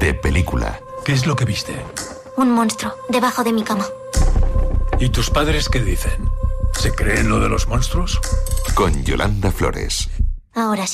de película. ¿Qué es lo que viste? Un monstruo debajo de mi cama. ¿Y tus padres qué dicen? ¿Se creen lo de los monstruos? Con Yolanda Flores. Ahora sí.